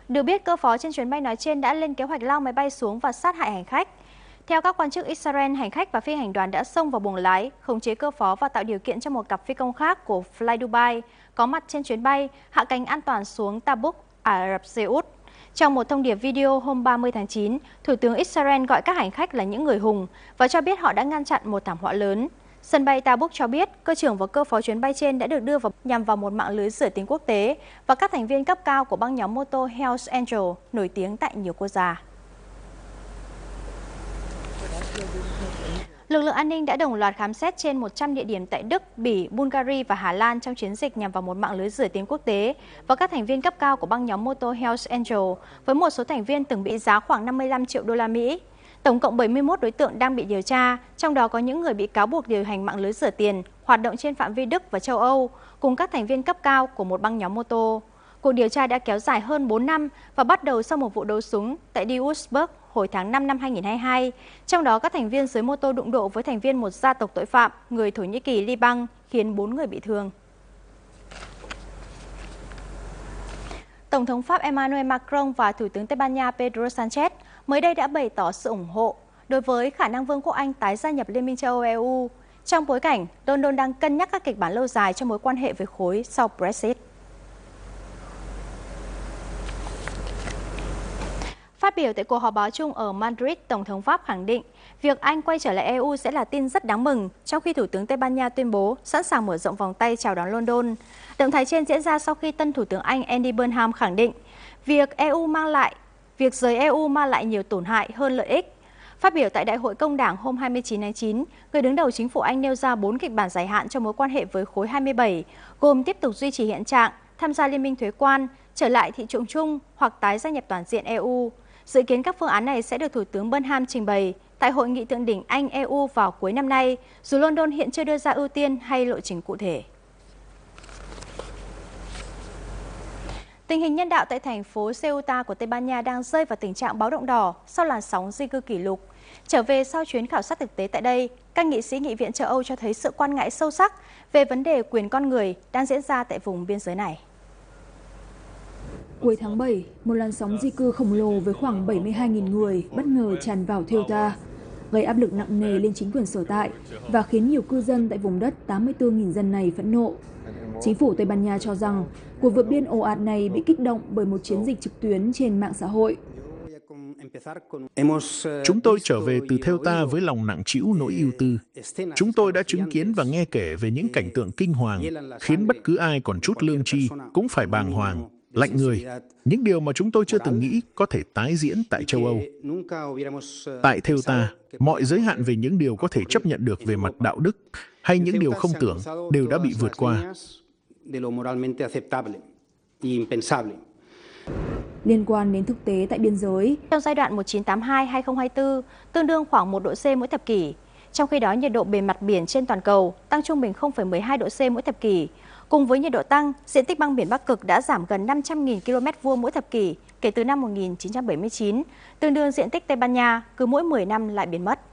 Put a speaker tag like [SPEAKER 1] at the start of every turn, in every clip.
[SPEAKER 1] Được biết, cơ phó trên chuyến bay nói trên đã lên kế hoạch lao máy bay xuống và sát hại hành khách. Theo các quan chức Israel, hành khách và phi hành đoàn đã xông vào buồng lái, khống chế cơ phó và tạo điều kiện cho một cặp phi công khác của Fly Dubai có mặt trên chuyến bay hạ cánh an toàn xuống Tabuk, Ả Rập Xê Út. Trong một thông điệp video hôm 30 tháng 9, Thủ tướng Israel gọi các hành khách là những người hùng và cho biết họ đã ngăn chặn một thảm họa lớn. Sân bay Tabuk cho biết cơ trưởng và cơ phó chuyến bay trên đã được đưa vào nhằm vào một mạng lưới rửa tiền quốc tế và các thành viên cấp cao của băng nhóm mô tô Hells Angel nổi tiếng tại nhiều quốc gia. Lực lượng an ninh đã đồng loạt khám xét trên 100 địa điểm tại Đức, Bỉ, Bulgaria và Hà Lan trong chiến dịch nhằm vào một mạng lưới rửa tiền quốc tế và các thành viên cấp cao của băng nhóm mô tô Hells Angel, với một số thành viên từng bị giá khoảng 55 triệu đô la Mỹ. Tổng cộng 71 đối tượng đang bị điều tra, trong đó có những người bị cáo buộc điều hành mạng lưới rửa tiền, hoạt động trên phạm vi Đức và châu Âu, cùng các thành viên cấp cao của một băng nhóm mô tô. Cuộc điều tra đã kéo dài hơn 4 năm và bắt đầu sau một vụ đấu súng tại Duisburg hồi tháng 5 năm 2022. Trong đó, các thành viên dưới mô tô đụng độ với thành viên một gia tộc tội phạm, người Thổ Nhĩ Kỳ Liban, khiến 4 người bị thương. Tổng thống Pháp Emmanuel Macron và Thủ tướng Tây Ban Nha Pedro Sánchez mới đây đã bày tỏ sự ủng hộ đối với khả năng Vương quốc Anh tái gia nhập Liên minh châu Âu EU, trong bối cảnh London đang cân nhắc các kịch bản lâu dài cho mối quan hệ với khối sau Brexit. Phát biểu tại cuộc họp báo chung ở Madrid, Tổng thống Pháp khẳng định việc Anh quay trở lại EU sẽ là tin rất đáng mừng, trong khi Thủ tướng Tây Ban Nha tuyên bố sẵn sàng mở rộng vòng tay chào đón London. Động thái trên diễn ra sau khi tân Thủ tướng Anh Andy Burnham khẳng định việc rời EU mang lại nhiều tổn hại hơn lợi ích. Phát biểu tại Đại hội Công đảng hôm 29 tháng 9, người đứng đầu chính phủ Anh nêu ra 4 kịch bản dài hạn cho mối quan hệ với khối 27, gồm tiếp tục duy trì hiện trạng, tham gia liên minh thuế quan, trở lại thị trường chung hoặc tái gia nhập toàn diện EU. Dự kiến các phương án này sẽ được Thủ tướng Burnham trình bày tại Hội nghị thượng đỉnh Anh-EU vào cuối năm nay, dù London hiện chưa đưa ra ưu tiên hay lộ trình cụ thể. Tình hình nhân đạo tại thành phố Ceuta của Tây Ban Nha đang rơi vào tình trạng báo động đỏ sau làn sóng di cư kỷ lục. Trở về sau chuyến khảo sát thực tế tại đây, các nghị sĩ Nghị viện châu Âu cho thấy sự quan ngại sâu sắc về vấn đề quyền con người đang diễn ra tại vùng biên giới này.
[SPEAKER 2] Cuối tháng 7, một làn sóng di cư khổng lồ với khoảng 72.000 người bất ngờ tràn vào Ceuta, gây áp lực nặng nề lên chính quyền sở tại và khiến nhiều cư dân tại vùng đất 84.000 dân này phẫn nộ. Chính phủ Tây Ban Nha cho rằng cuộc vượt biên ồ ạt này bị kích động bởi một chiến dịch trực tuyến trên mạng xã hội.
[SPEAKER 3] Chúng tôi trở về từ Ceuta với lòng nặng trĩu nỗi ưu tư. Chúng tôi đã chứng kiến và nghe kể về những cảnh tượng kinh hoàng, khiến bất cứ ai còn chút lương tri cũng phải bàng hoàng, lạnh người. Những điều mà chúng tôi chưa từng nghĩ có thể tái diễn tại châu Âu. Tại Ceuta, mọi giới hạn về những điều có thể chấp nhận được về mặt đạo đức hay những điều không tưởng đều đã bị vượt qua.
[SPEAKER 2] Liên quan đến thực tế tại biên giới,
[SPEAKER 1] trong giai đoạn 1982-2024, tương đương khoảng 1 độ C mỗi thập kỷ. Trong khi đó, nhiệt độ bề mặt biển trên toàn cầu tăng trung bình 0,12 độ C mỗi thập kỷ. Cùng với nhiệt độ tăng, diện tích băng biển Bắc Cực đã giảm gần 500.000 km² mỗi thập kỷ kể từ năm 1979, tương đương diện tích Tây Ban Nha cứ mỗi 10 năm lại biến mất.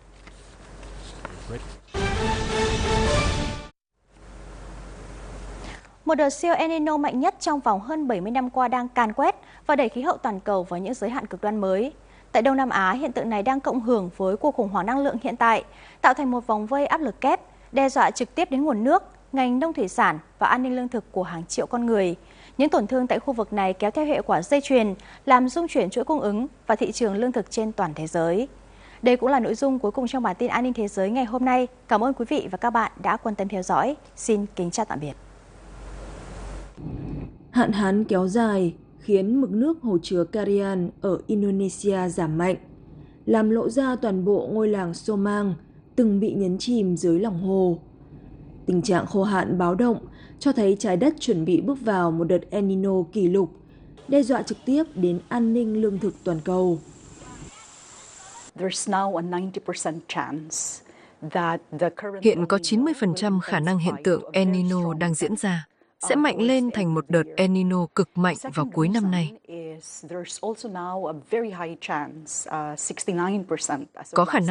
[SPEAKER 1] Một đợt siêu El Nino mạnh nhất trong vòng hơn 70 năm qua đang càn quét và đẩy khí hậu toàn cầu vào những giới hạn cực đoan mới. Tại Đông Nam Á, hiện tượng này đang cộng hưởng với cuộc khủng hoảng năng lượng hiện tại, tạo thành một vòng vây áp lực kép, đe dọa trực tiếp đến nguồn nước, ngành nông thủy sản và an ninh lương thực của hàng triệu con người. Những tổn thương tại khu vực này kéo theo hệ quả dây chuyền, làm rung chuyển chuỗi cung ứng và thị trường lương thực trên toàn thế giới. Đây cũng là nội dung cuối cùng trong bản tin An ninh Thế giới ngày hôm nay. Cảm ơn quý vị và các bạn đã quan tâm theo dõi. Xin kính chào tạm biệt.
[SPEAKER 2] Hạn hán kéo dài khiến mực nước hồ chứa Karian ở Indonesia giảm mạnh, làm lộ ra toàn bộ ngôi làng Somang từng bị nhấn chìm dưới lòng hồ. Tình trạng khô hạn báo động cho thấy trái đất chuẩn bị bước vào một đợt El Nino kỷ lục, đe dọa trực tiếp đến an ninh lương thực toàn cầu.
[SPEAKER 4] Hiện có 90% khả năng hiện tượng El Nino đang diễn ra sẽ mạnh lên thành một đợt El Nino cực mạnh vào cuối năm nay. Có khả năng